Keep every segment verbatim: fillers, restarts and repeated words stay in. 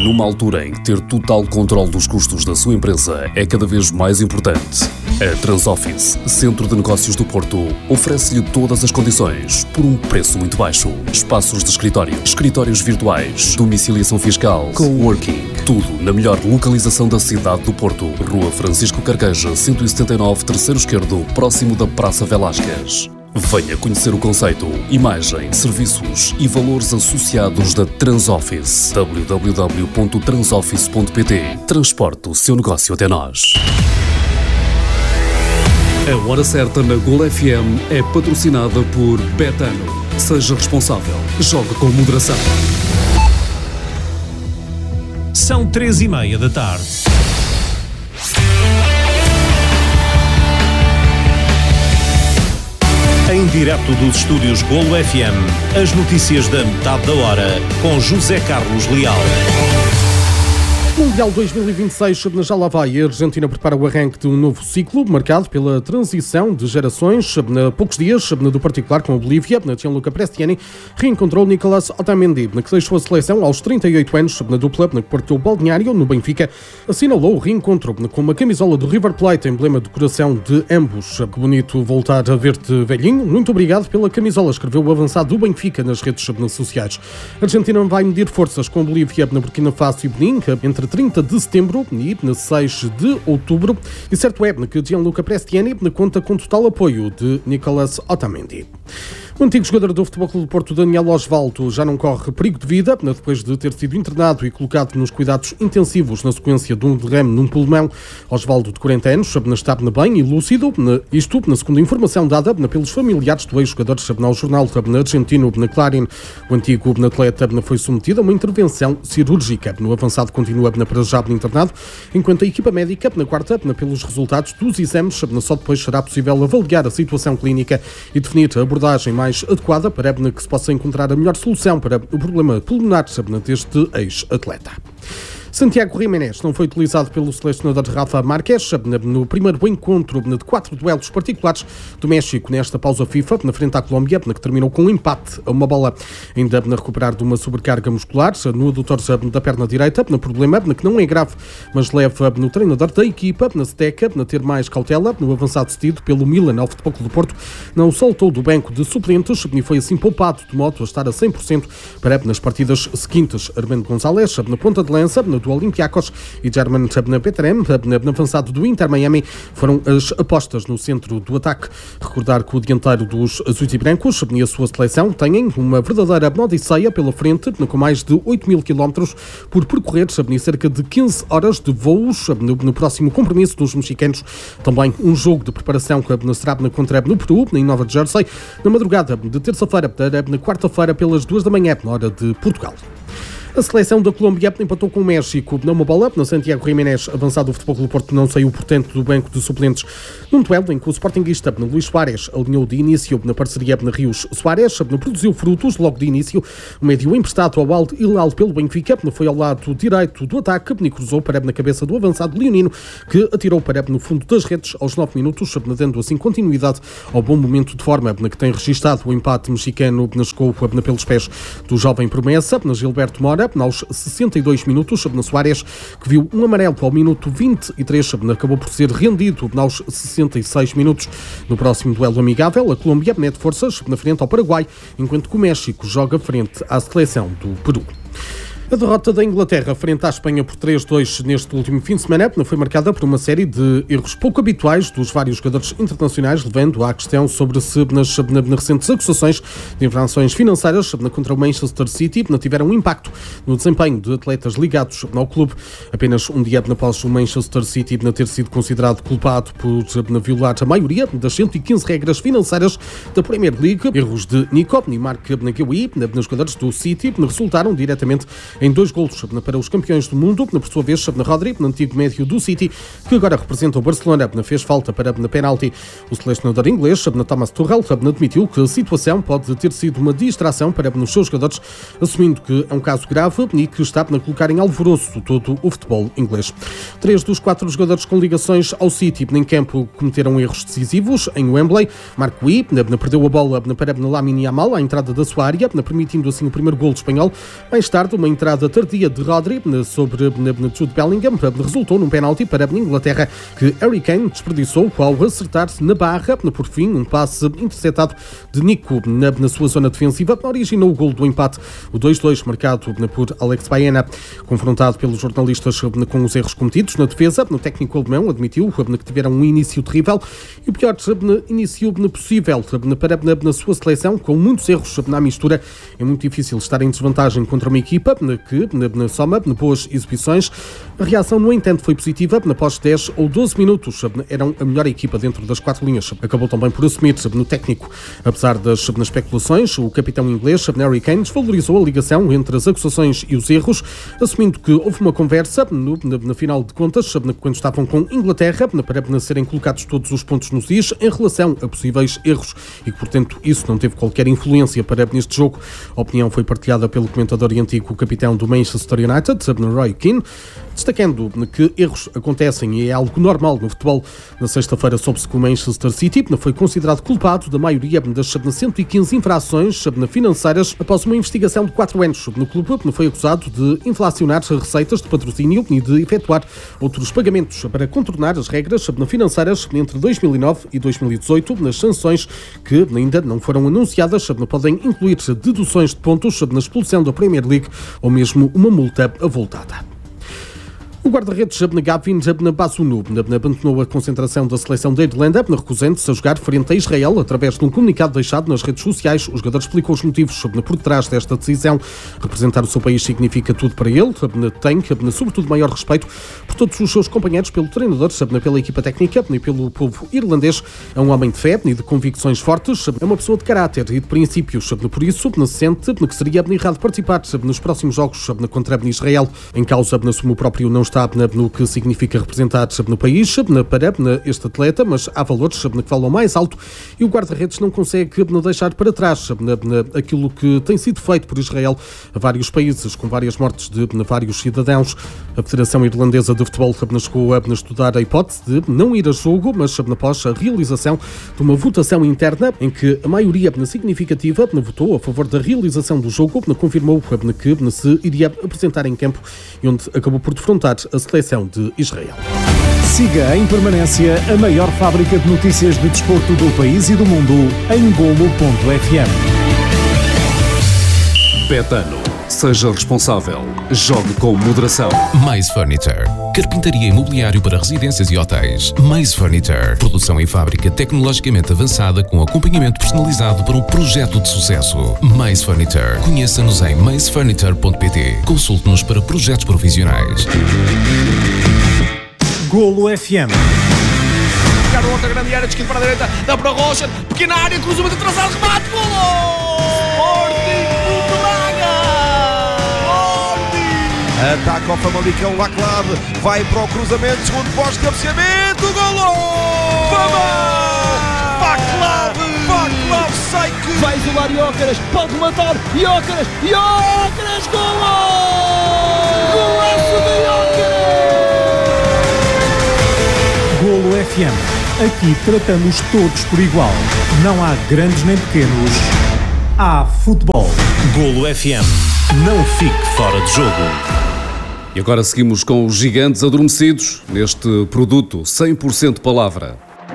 Numa altura em que ter total controle dos custos da sua empresa é cada vez mais importante, a Transoffice, Centro de Negócios do Porto, oferece-lhe todas as condições por um preço muito baixo. Espaços de escritório, escritórios virtuais, domiciliação fiscal, coworking, tudo na melhor localização da cidade do Porto. Rua Francisco Carqueja, cento e setenta e nove, terceiro esquerdo, próximo da Praça Velásquez. Venha conhecer o conceito, imagem, serviços e valores associados da Transoffice. w w w ponto transoffice ponto p t. Transporte o seu negócio até nós. A Hora Certa na Gol F M é patrocinada por Betano. Seja responsável. Jogue com moderação. São três e meia da tarde. Em direto dos estúdios Golo F M, as notícias da metade da hora, com José Carlos Leal. Mundial dois mil e vinte e seis já lá vai. A Argentina prepara o arranque de um novo ciclo, marcado pela transição de gerações. Há poucos dias, do particular com a Bolívia, Gianluca Prestiani reencontrou Nicolás Otamendi, que deixou a seleção aos trinta e oito anos. Na dupla, que partiu o balneário no Benfica, assinalou o reencontro com uma camisola do River Plate, emblema de coração de ambos. Que bonito voltar a ver-te, velhinho. Muito obrigado pela camisola, escreveu o avançado do Benfica nas redes sociais. A Argentina vai medir forças com a Bolívia, na Burkina Faso e Benin, entre trinta de setembro e seis de outubro. E certo é que Gianluca Prestiani conta com total apoio de Nicolás Otamendi. O antigo jogador do Futebol Clube do Porto, Daniel Osvaldo, já não corre perigo de vida depois de ter sido internado e colocado nos cuidados intensivos na sequência de um derrame num pulmão. Osvaldo, de quarenta anos, está bem e lúcido, isto na segunda informação dada pelos familiares do ex-jogador ao jornal argentino Clarín. O antigo atleta foi submetido a uma intervenção cirúrgica. No avançado continua para já internado, enquanto a equipa médica na quarta, pelos resultados dos exames, só depois será possível avaliar a situação clínica e definir a abordagem mais adequada para que se possa encontrar a melhor solução para o problema pulmonar deste ex-atleta. Santiago Jiménez não foi utilizado pelo selecionador Rafa Márquez no primeiro encontro de quatro duelos particulares do México nesta pausa FIFA, na frente à Colômbia, que terminou com um empate a uma bola, ainda a recuperar de uma sobrecarga muscular no adutor da perna direita, no problema que não é grave, mas leva no treinador da equipa, na Steca, a ter mais cautela. No avançado cedido pelo Milan ao Futebol Clube do Porto, não soltou do banco de suplentes e foi assim poupado, de modo a estar a cem por cento para nas partidas seguintes. Armando González, na ponta de lança, do Olympiacos, e German Petrem, avançado do Inter Miami, foram as apostas no centro do ataque. Recordar que o dianteiro dos azuis e brancos e a sua seleção têm uma verdadeira odisseia pela frente, com mais de oito mil quilómetros por percorrer, e cerca de quinze horas de voos no próximo compromisso dos mexicanos. Também um jogo de preparação que será contra no Peru, em Nova Jersey, na madrugada de terça-feira, na quarta-feira, pelas duas da manhã, na hora de Portugal. A seleção da Colômbia empatou com o México numa bola. No Santiago Jiménez, avançado do Futebol Clube do Porto, não saiu, portanto, do banco de suplentes num duelo em que o sportinguista Luís Suárez alinhou de início na parceria na Rios Suárez, produziu frutos logo de início. O médio emprestado ao Al Hilal pelo Benfica foi ao lado direito do ataque e cruzou para na cabeça do avançado leonino, que atirou para no fundo das redes aos nove minutos, dando assim continuidade ao bom momento de forma que tem registado o empate mexicano. Chegou pelos pés do jovem promessa, Gilberto Mora, aos sessenta e dois minutos, na Suárez, que viu um amarelo ao minuto vinte e três, acabou por ser rendido aos sessenta e seis minutos. No próximo duelo amigável, a Colômbia mete forças na frente ao Paraguai, enquanto que o México joga frente à seleção do Peru. A derrota da Inglaterra frente à Espanha por três a dois neste último fim de semana foi marcada por uma série de erros pouco habituais dos vários jogadores internacionais, levando à questão sobre se nas, nas recentes acusações de infrações financeiras contra o Manchester City tiveram um impacto no desempenho de atletas ligados ao clube. Apenas um dia após o Manchester City ter sido considerado culpado por violar a maioria das cento e quinze regras financeiras da Premier League, erros de Nico e Mark Guehi, nos jogadores do City, resultaram diretamente em dois golos para os campeões do mundo. Por sua vez, Rodri, antigo médio do City, que agora representa o Barcelona, fez falta para a penalti. O selecionador inglês, Thomas Tuchel, admitiu que a situação pode ter sido uma distração para os seus jogadores, assumindo que é um caso grave e que está a colocar em alvoroço todo o futebol inglês. Três dos quatro jogadores com ligações ao City em campo cometeram erros decisivos em Wembley. Mark Guehi perdeu a bola para Lamine Yamal à entrada da sua área, permitindo assim o primeiro golo espanhol. Mais tarde, uma entrada entrada tardia de Rodri sobre Jude Bellingham resultou num penalti para a Inglaterra que Harry Kane desperdiçou ao acertar-se na barra. Por fim, um passe interceptado de Nico na, na sua zona defensiva originou o gol do empate, o dois a dois, marcado por Alex Baena. Confrontado pelos jornalistas com os erros cometidos na defesa, o técnico alemão admitiu que tiveram um início terrível e o pior início possível para a sua seleção, com muitos erros na mistura. É muito difícil estar em desvantagem contra uma equipa que soma boas exibições. A reação, no entanto, foi positiva. Após dez ou doze minutos, eram a melhor equipa dentro das quatro linhas. Acabou também por assumir no técnico. Apesar das especulações, o capitão inglês, Harry Kane, desvalorizou a ligação entre as acusações e os erros, assumindo que houve uma conversa, no, na, na final de contas, quando estavam com Inglaterra, para serem colocados todos os pontos nos is em relação a possíveis erros e que, portanto, isso não teve qualquer influência para neste jogo. A opinião foi partilhada pelo comentador e antigo capitão do Manchester United, Roy Keane, destacando que erros acontecem e é algo normal no futebol. Na sexta-feira soube-se que o Manchester City foi considerado culpado da maioria das cento e quinze infrações financeiras após uma investigação de quatro anos. No clube foi acusado de inflacionar receitas de patrocínio e de efetuar outros pagamentos para contornar as regras financeiras entre dois mil e nove e dois mil e dezoito. Nas sanções, que ainda não foram anunciadas, podem incluir deduções de pontos na expulsão da Premier League ou mesmo uma multa avultada. O guarda-redes Gavin Bazunu abandonou a concentração da seleção da Irlanda, recusando-se a jogar frente a Israel. Através de um comunicado deixado nas redes sociais, o jogador explicou os motivos por detrás desta decisão. Representar o seu país significa tudo para ele. Tem, sobretudo, maior respeito por todos os seus companheiros, pelo treinador, pela equipa técnica e pelo povo irlandês. É um homem de fé e de convicções fortes. É uma pessoa de caráter e de princípios. Por isso, sente que seria errado participar nos próximos jogos contra Israel. Em causa, assume o próprio não está no que significa representar no país para este atleta, mas há valores que falam mais alto e o guarda-redes não consegue deixar para trás aquilo que tem sido feito por Israel a vários países, com várias mortes de vários cidadãos. A Federação Irlandesa de Futebol chegou a estudar a hipótese de não ir a jogo, mas após a realização de uma votação interna em que a maioria significativa votou a favor da realização do jogo, confirmou que se iria apresentar em campo e onde acabou por defrontar a seleção de Israel. Siga em permanência a maior fábrica de notícias de desporto do país e do mundo em golo ponto f m. Betano. Seja responsável. Jogue com moderação. Mais Furniture. Carpintaria e mobiliário para residências e hotéis. Mais Furniture. Produção em fábrica tecnologicamente avançada com acompanhamento personalizado para um projeto de sucesso. Mais Furniture. Conheça-nos em mais furniture ponto p t. Consulte-nos para projetos profissionais. Golo F M. Ficaram outra grande área de esquerda para a direita. Dá para Rocha. Pequena área. Cruzamento atrasado. Remate. Golo! Ataca o Famalicão, Laclave, vai para o cruzamento, segundo posto, cabeceamento, golo! Vamos! Laclave! Laclave sai que... Vai isolar Iócaras, pode matar, Iócaras, Iócaras, golo! Golaço de Iócaras! Golo F M, aqui tratamos todos por igual, não há grandes nem pequenos, há futebol. Golo F M, não fique fora de jogo. E agora seguimos com os gigantes adormecidos neste produto cem por cento palavra.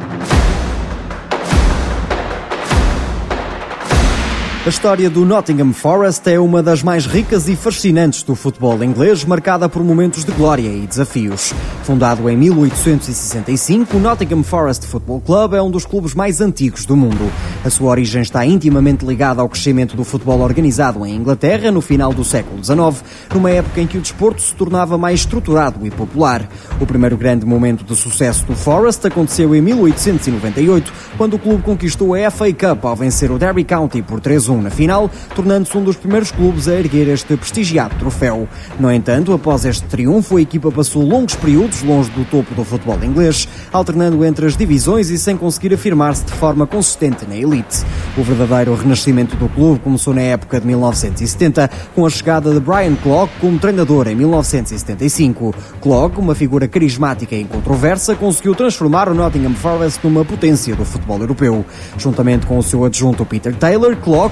A história do Nottingham Forest é uma das mais ricas e fascinantes do futebol inglês, marcada por momentos de glória e desafios. Fundado em mil oitocentos e sessenta e cinco, o Nottingham Forest Football Club é um dos clubes mais antigos do mundo. A sua origem está intimamente ligada ao crescimento do futebol organizado em Inglaterra no final do século dezenove, numa época em que o desporto se tornava mais estruturado e popular. O primeiro grande momento de sucesso do Forest aconteceu em mil oitocentos e noventa e oito, quando o clube conquistou a F A Cup ao vencer o Derby County por três a um na final, tornando-se um dos primeiros clubes a erguer este prestigiado troféu. No entanto, após este triunfo, a equipa passou longos períodos longe do topo do futebol inglês, alternando entre as divisões e sem conseguir afirmar-se de forma consistente na elite. O verdadeiro renascimento do clube começou na época de mil novecentos e setenta, com a chegada de Brian Clough como treinador em mil novecentos e setenta e cinco. Clough, uma figura carismática e incontroversa, conseguiu transformar o Nottingham Forest numa potência do futebol europeu. Juntamente com o seu adjunto Peter Taylor, Clough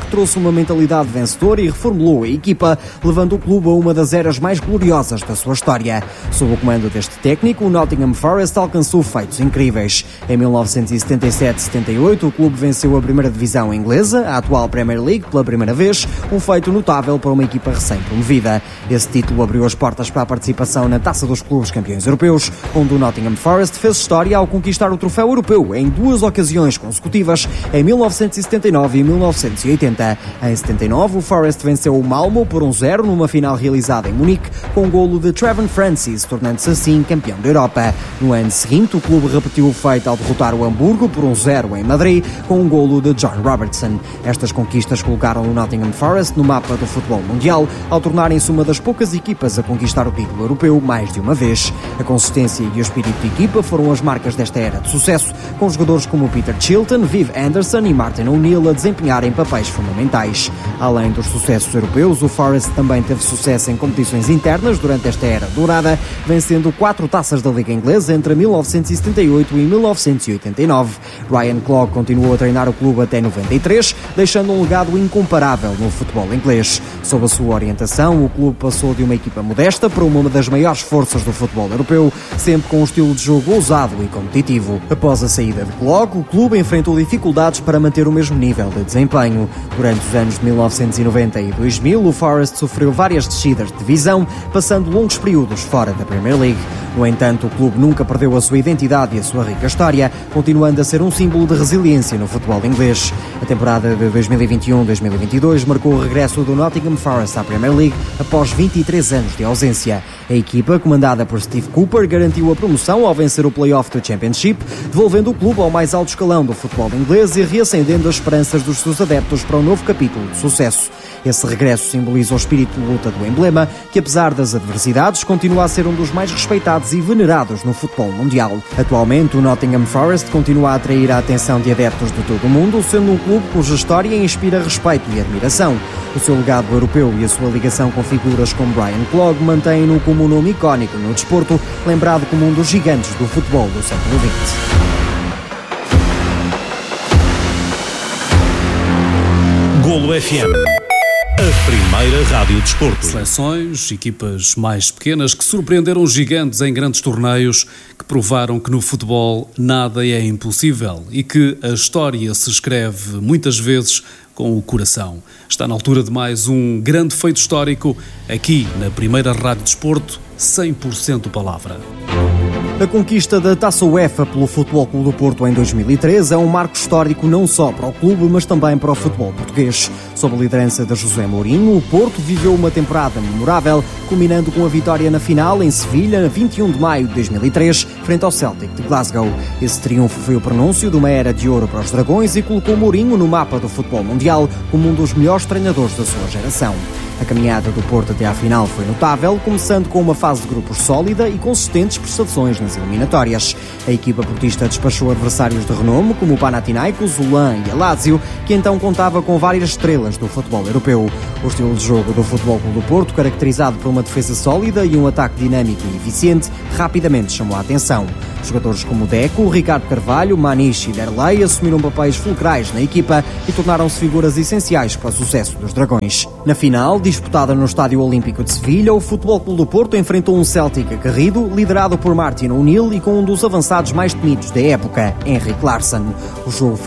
trouxe uma mentalidade vencedora e reformulou a equipa, levando o clube a uma das eras mais gloriosas da sua história. Sob o comando deste técnico, o Nottingham Forest alcançou feitos incríveis. Em mil novecentos e setenta e sete setenta e oito, o clube venceu a primeira divisão inglesa, a atual Premier League, pela primeira vez, um feito notável para uma equipa recém-promovida. Esse título abriu as portas para a participação na Taça dos Clubes Campeões Europeus, onde o Nottingham Forest fez história ao conquistar o troféu europeu em duas ocasiões consecutivas, em mil novecentos e setenta e nove e mil novecentos e oitenta. Em setenta e nove, o Forest venceu o Malmo por um zero numa final realizada em Munique, com um golo de Trevor Francis, tornando-se assim campeão da Europa. No ano seguinte, o clube repetiu o feito ao derrotar o Hamburgo por um zero em Madrid, com um golo de John Robertson. Estas conquistas colocaram o Nottingham Forest no mapa do futebol mundial, ao tornarem-se uma das poucas equipas a conquistar o título europeu mais de uma vez. A consistência e o espírito de equipa foram as marcas desta era de sucesso, com jogadores como Peter Chilton, Viv Anderson e Martin O'Neill a desempenharem papéis fundamentais. Além dos sucessos europeus, o Forest também teve sucesso em competições internas durante esta era dourada, vencendo quatro taças da Liga Inglesa entre mil novecentos e setenta e oito e mil novecentos e oitenta e nove. Ryan Clough continuou a treinar o clube até noventa e três, deixando um legado incomparável no futebol inglês. Sob a sua orientação, o clube passou de uma equipa modesta para uma das maiores forças do futebol europeu, sempre com um estilo de jogo ousado e competitivo. Após a saída de Clough, o clube enfrentou dificuldades para manter o mesmo nível de desempenho. Durante os anos de mil novecentos e noventa e dois mil, o Forest sofreu várias descidas de divisão, passando longos períodos fora da Premier League. No entanto, o clube nunca perdeu a sua identidade e a sua rica história, continuando a ser um símbolo de resiliência no futebol inglês. A temporada de dois mil e vinte e um dois mil e vinte e dois marcou o regresso do Nottingham Forest à Premier League após vinte e três anos de ausência. A equipa, comandada por Steve Cooper, garantiu a promoção ao vencer o play-off do Championship, devolvendo o clube ao mais alto escalão do futebol inglês e reacendendo as esperanças dos seus adeptos para um novo capítulo de sucesso. Esse regresso simboliza o espírito de luta do emblema, que apesar das adversidades, continua a ser um dos mais respeitados e venerados no futebol mundial. Atualmente, o Nottingham Forest continua a atrair a atenção de adeptos de todo o mundo, sendo um clube cuja história inspira respeito e admiração. O seu legado europeu e a sua ligação com figuras como Brian Clough mantêm-no como um nome icónico no desporto, lembrado como um dos gigantes do futebol do século vinte. Golo F M, a primeira rádio de desporto. Seleções, equipas mais pequenas que surpreenderam os gigantes em grandes torneios, que provaram que no futebol nada é impossível e que a história se escreve muitas vezes com o coração. Está na altura de mais um grande feito histórico aqui na primeira rádio de desporto, cem por cento palavra. A conquista da Taça UEFA pelo Futebol Clube do Porto em dois mil e três é um marco histórico não só para o clube, mas também para o futebol português. Sob a liderança de José Mourinho, o Porto viveu uma temporada memorável, culminando com a vitória na final em Sevilha, a vinte e um de maio de dois mil e três, frente ao Celtic de Glasgow. Esse triunfo foi o prenúncio de uma era de ouro para os Dragões e colocou Mourinho no mapa do futebol mundial como um dos melhores treinadores da sua geração. A caminhada do Porto até à final foi notável, começando com uma fase de grupos sólida e consistentes prestações nas eliminatórias. A equipa portista despachou adversários de renome, como o Panathinaikos, o Lan e a Lazio, que então contava com várias estrelas do futebol europeu. O estilo de jogo do Futebol Clube do Porto, caracterizado por uma defesa sólida e um ataque dinâmico e eficiente, rapidamente chamou a atenção. Jogadores como Deco, Ricardo Carvalho, Maniche e Derlei assumiram papéis fulcrais na equipa e tornaram-se figuras essenciais para o sucesso dos Dragões. Na final, disputada no Estádio Olímpico de Sevilha, o Futebol Clube do Porto enfrentou um Celtic aguerrido, liderado por Martin O'Neill e com um dos avançados mais temidos da época, Henrik Larsson. O jogo foi